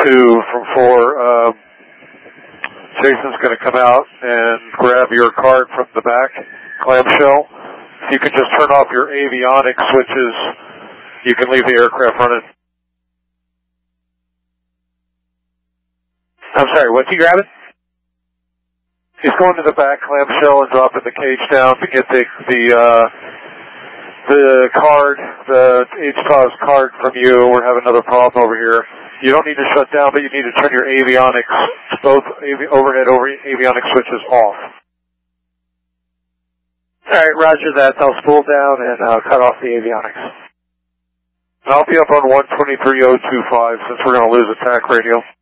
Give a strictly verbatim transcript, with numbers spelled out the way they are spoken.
two from four. Um, Jason's going to come out and grab your card from the back clamshell. If you can just turn off your avionics switches, you can leave the aircraft running. I'm sorry, what's he grabbing? He's going to the back clamshell and dropping the cage down to get the the uh, the card, the H T O S card from you. We're having another problem over here. You don't need to shut down, but you need to turn your avionics, both avi- overhead over avionics switches off. All right, roger that. I'll spool down and uh, cut off the avionics. And I'll be up on one twenty-three oh two five since we're going to lose attack radio.